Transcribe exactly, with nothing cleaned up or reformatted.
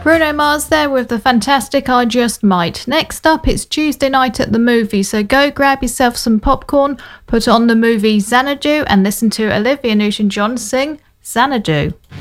Bruno Mars there with the fantastic I Just Might. Next up, it's Tuesday night at the movie, so go grab yourself some popcorn, put on the movie Xanadu, and listen to Olivia Newton-John sing Xanadu.